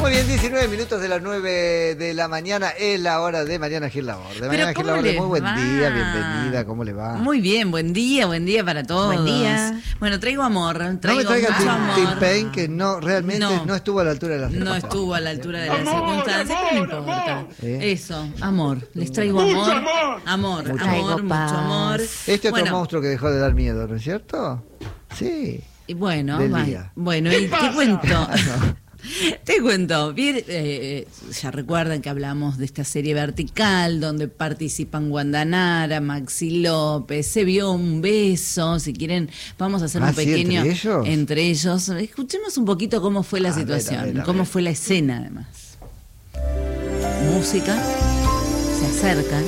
Muy bien, 19 minutos de las 9 de la mañana es la hora de Mariana Gil Laborde. De Mariana Gil Laborde, muy buen día, bienvenida, ¿cómo le va? Muy bien, buen día para todos. Buen día. Bueno, traigo amor, traigo no me traiga mucho amor. Tim Payne, que no, realmente no estuvo a la altura de las No circunstancias. estuvo a la altura de las circunstancias, pero no importa. Eso, amor, les traigo amor. Amor, Mucho amor, mucho amor. Este otro monstruo que dejó de dar miedo, ¿no es cierto? Sí. Y bueno, Delia. bueno, y te cuento. Te cuento, bien, ya recuerdan que hablamos de esta serie Vertical, donde participan Wanda Nara, Maxi López, se vio un beso, si quieren vamos a hacer un pequeño... ¿Entre ellos? Escuchemos un poquito cómo fue la situación, cómo fue la escena además. Música, se acercan,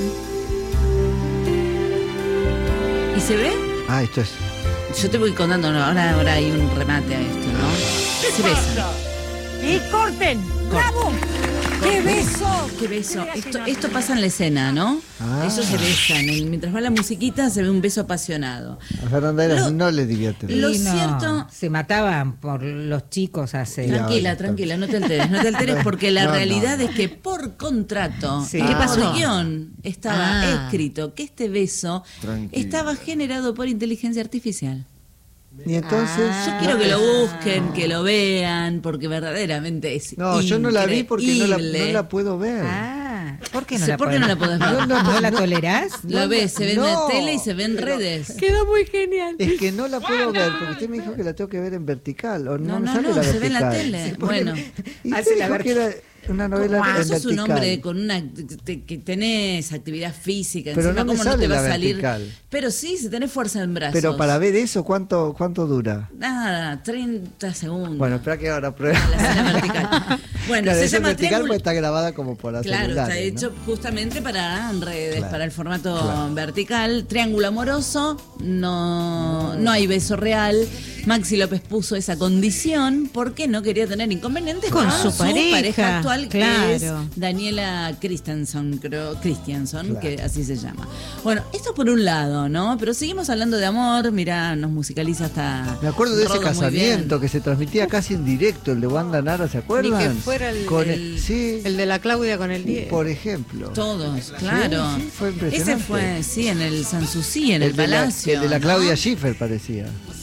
¿y se ve? Ah, esto es... Yo te voy contando, ahora hay un remate a esto, ¿no? Se besan. ¡Y corten! ¡Bravo! ¡Qué beso! ¡Qué beso! Esto pasa en la escena, ¿no? Ellos se besan. Mientras va la musiquita se ve un beso apasionado. A Fernanda Eras no le divierte. Lo cierto... Se mataban por los chicos hace... Tranquila, no te alteres porque la realidad es que por contrato, ¿Qué pasó? Por guión, estaba escrito que este beso estaba generado por inteligencia artificial. Y entonces... Yo quiero que lo busquen, que lo vean, porque verdaderamente es No, yo no la vi porque no la puedo ver. ¿Por qué no la podés ver? ¿No la tolerás? La ves, se ve en la tele y se ve en redes. Quedó muy genial. Es que no la puedo ver, porque usted me dijo que la tengo que ver en vertical. O no, no, se ve en la tele. Bueno. Y usted dijo que era una novela en vertical. Sos un hombre con que tenés actividad física, pero encima, no me ¿cómo sale no te va la a salir? Vertical. Pero sí, si tenés fuerza en brazos. Pero para ver eso, ¿cuánto dura? Nada, 30 segundos. Bueno, espera que ahora pruebe. La escena vertical. Bueno, claro, se llama vertical porque está grabada como por la Claro, celulares, está hecho justamente para redes, para el formato vertical. Triángulo amoroso, no hay beso real. Maxi López puso esa condición porque no quería tener inconvenientes con su pareja actual, que es Daniela Christensen, que así se llama. Bueno, esto por un lado, ¿no? Pero seguimos hablando de amor. Mirá, nos musicaliza hasta... Me acuerdo de ese casamiento que se transmitía casi en directo, el de Wanda Nara, ¿se acuerdan? Ni que fuera el de la Claudia con el 10. Por ejemplo. Todos, claro. Sí, fue impresionante. Ese fue, en el Sanssouci, en el Palacio. El de la Claudia Schiffer parecía.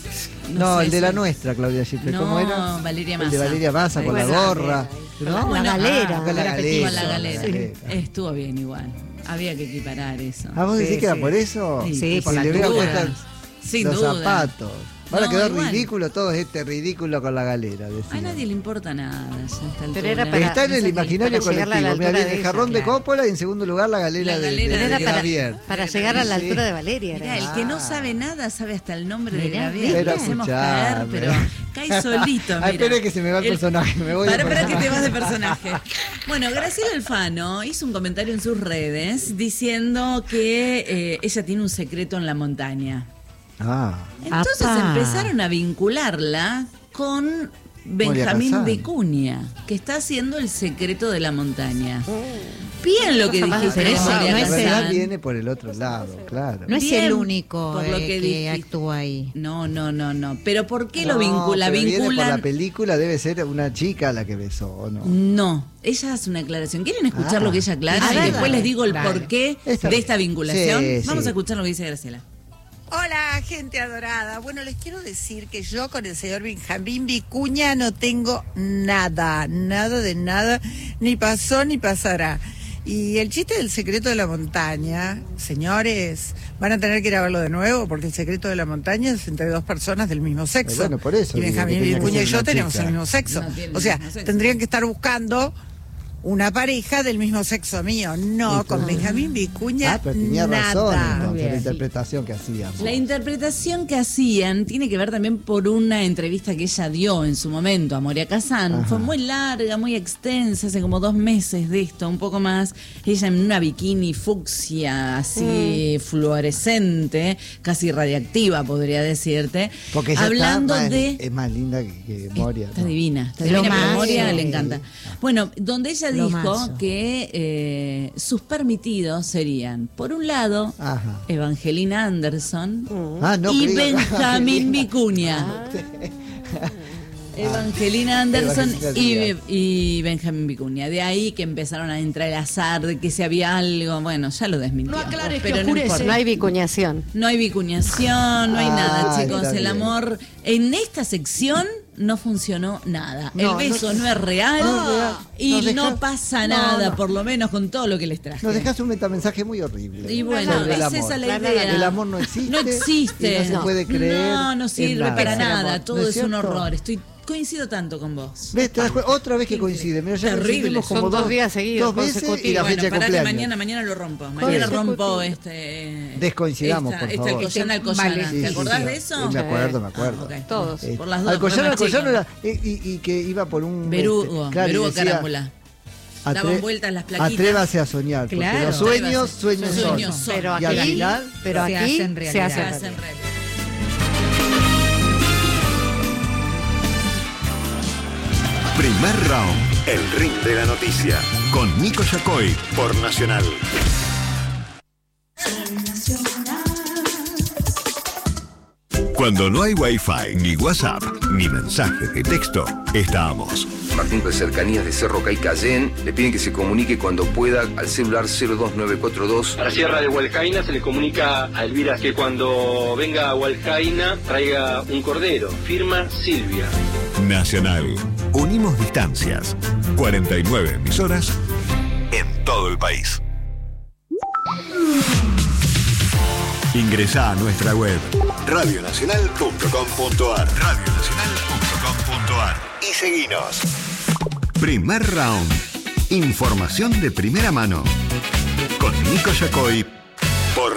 No, el de la nuestra, Claudia Schiffer. ¿Cómo era? Valeria Massa. El de Valeria Massa con la gorra. La galera. Con la galera. Estuvo bien igual. Había que equiparar eso. ¿Vos decís que era por eso? Sí, por la altura. Sin los duda. zapatos. Ahora quedó ridículo todo ridículo con la galera. A nadie le importa nada. Pero está en el imaginario colectivo. Mira, el jarrón de Coppola y en segundo lugar la galera de Gravier. Para llegar a la altura de Valeria. Mirá, el que no sabe nada sabe hasta el nombre de Gravier. Lo hacemos caer, pero cae solito. Espera que se me va el personaje. Para que te vas de personaje. Bueno, Graciela Alfano hizo un comentario en sus redes diciendo que ella tiene un secreto en la montaña. Entonces empezaron a vincularla con Benjamín Vicuña, que está haciendo El secreto de la montaña. Bien lo que dijiste, eso viene por el otro lado, claro. No es el único que actúa ahí. No. Pero ¿por qué lo vinculan? Por la película debe ser una chica la que besó, ¿o no? No, ella hace una aclaración. ¿Quieren escuchar lo que ella aclara? Y después les digo el porqué de esta vinculación. Vamos a escuchar lo que dice Graciela. Hola, gente adorada. Bueno, les quiero decir que yo con el señor Benjamín Vicuña no tengo nada de nada, ni pasó ni pasará. Y el chiste del secreto de la montaña, señores, van a tener que ir a verlo de nuevo, porque el secreto de la montaña es entre dos personas del mismo sexo. Bueno, por eso. Y Benjamín Vicuña y yo tenemos el mismo sexo. O sea, tendrían que estar buscando una pareja del mismo sexo mío. No, con Benjamín Vicuña pero tenía razón entonces, la interpretación que hacían. La interpretación que hacían tiene que ver también por una entrevista que ella dio en su momento a Moria Kazan. Fue muy larga, muy extensa, hace como 2 meses de esto, un poco más. Ella en una bikini fucsia, así fluorescente, casi radiactiva, podría decirte. Porque ella hablando es más linda que Moria. Está divina, pero a Moria le encanta. Bueno, donde ella dijo que sus permitidos serían, por un lado, Evangelina Anderson y Benjamín Vicuña. Evangelina Anderson y Benjamín Vicuña. De ahí que empezaron a entrar el azar de que si había algo, bueno, ya lo desmintieron. No aclares, pero no importa. No hay vicuñación. No hay vicuñación, no hay nada, chicos. El amor en esta sección no funcionó nada. El beso no es real y no pasa nada, por lo menos con todo lo que les traje. Nos dejas un metamensaje muy horrible. Y bueno, es esa la idea. El amor no existe. No existe. No se puede creer. No sirve para nada. Todo es un horror. Coincido tanto con vos. ¿Ves? Otra vez que coincide. Mira, ya terrible. Como son 2 días seguidos. 2 veces y la fecha de cumpleaños. Mañana lo rompo. Mañana rompo Descoincidamos, por favor. Alcoyana. ¿Te acordás de eso? Me acuerdo. Todos. Por las dos. Alcoyana era, y que iba por un... Verugo Carámbula. Daban vueltas las plaquitas. Atrévase a soñar. Porque los sueños son. Pero aquí, al final, se hacen realidad. Primer round, el ring de la noticia, con Nico Yacoy por Nacional. Cuando no hay Wi-Fi, ni WhatsApp, ni mensajes de texto, estamos. Martín de Cercanías de Cerro Caicayén le piden que se comunique cuando pueda al celular 02942. A la Sierra de Hualcaina se le comunica a Elvira que cuando venga a Hualcaina traiga un cordero. Firma Silvia. Nacional. Unimos distancias. 49 emisoras en todo el país. Ingresá a nuestra web radionacional.com.ar y seguinos. Primer round. Información de primera mano con Nico Yacoy